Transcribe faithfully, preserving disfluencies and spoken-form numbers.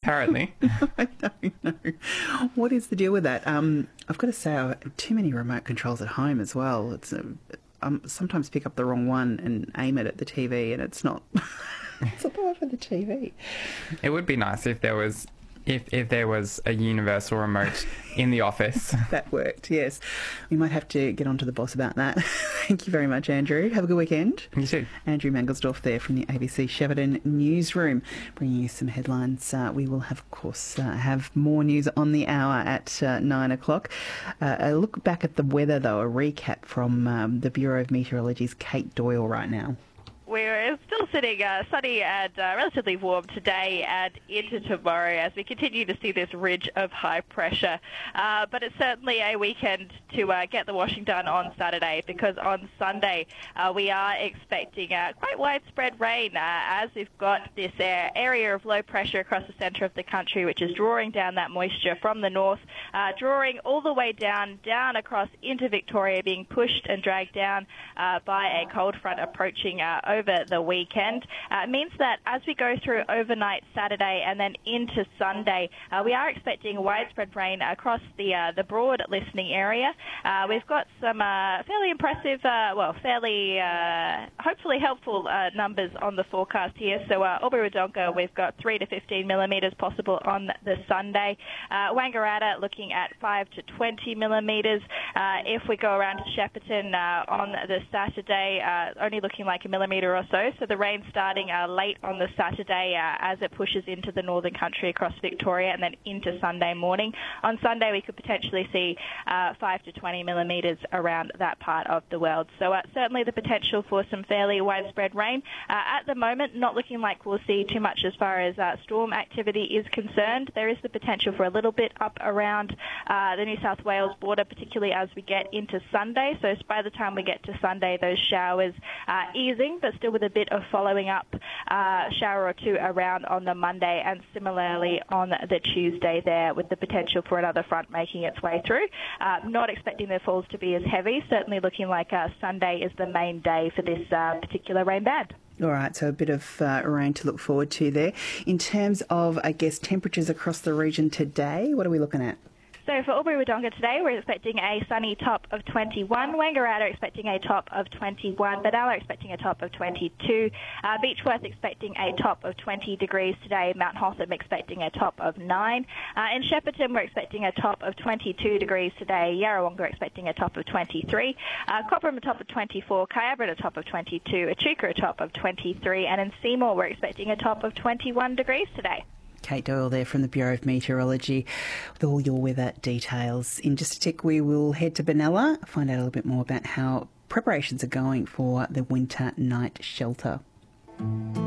apparently. I don't know. What is the deal with that? Um, I've got to say, I have too many remote controls at home as well. It's a, um, sometimes pick up the wrong one and aim it at the T V, and it's not. It's not for the T V. It would be nice if there was if if there was a universal remote in the office. That worked, yes. We might have to get on to the boss about that. Thank you very much, Andrew. Have a good weekend. You too. Andrew Mangelsdorf there from the A B C Shepparton newsroom, bringing you some headlines. Uh, we will, have, of course, uh, have more news on the hour at uh, nine o'clock. Uh, a look back at the weather, though, a recap from um, the Bureau of Meteorology's Kate Doyle right now. We're still sitting uh, sunny and uh, relatively warm today and into tomorrow as we continue to see this ridge of high pressure. Uh, but it's certainly a weekend to uh, get the washing done on Saturday, because on Sunday uh, we are expecting uh, quite widespread rain uh, as we've got this uh, area of low pressure across the centre of the country, which is drawing down that moisture from the north, uh, drawing all the way down, down across into Victoria, being pushed and dragged down uh, by a cold front approaching uh, over the weekend. Uh, it means that as we go through overnight Saturday and then into Sunday, uh, we are expecting widespread rain across the uh, the broad listening area. Uh, we've got some uh, fairly impressive, uh, well, fairly uh, hopefully helpful uh, numbers on the forecast here. So uh, Albury-Wodonga, we've got three to fifteen millimetres possible on the Sunday. Uh, Wangaratta looking at five to twenty millimetres. Uh, if we go around to Shepparton uh, on the Saturday, uh, only looking like a millimetre or so. So the rain starting uh, late on the Saturday uh, as it pushes into the northern country across Victoria and then into Sunday morning. On Sunday, we could potentially see uh, five to twenty millimetres around that part of the world. So uh, certainly the potential for some fairly widespread rain. Uh, at the moment, not looking like we'll see too much as far as uh, storm activity is concerned. There is the potential for a little bit up around uh, the New South Wales border, particularly as we get into Sunday. So by the time we get to Sunday, those showers uh, easing, but still with a bit of following up uh, shower or two around on the Monday, and similarly on the Tuesday there, with the potential for another front making its way through. Uh, not expecting the falls to be as heavy, certainly looking like uh, Sunday is the main day for this uh, particular rain band. All right, so a bit of uh, rain to look forward to there. In terms of, I guess, temperatures across the region today, what are we looking at? So for Albury-Wodonga today, we're expecting a sunny top of twenty-one. Wangaratta expecting a top of twenty-one. Benalla expecting a top of twenty-two. Uh, Beechworth expecting a top of twenty degrees today. Mount Hotham expecting a top of nine. Uh, in Shepparton, we're expecting a top of twenty-two degrees today. Yarrawonga expecting a top of twenty-three. Uh, Cobram a top of twenty-four. Kyabra a top of twenty-two. Echuca a top of twenty-three. And in Seymour, we're expecting a top of twenty-one degrees today. Kate Doyle there from the Bureau of Meteorology with all your weather details. In just a tick, we will head to Benalla, find out a little bit more about how preparations are going for the winter night shelter.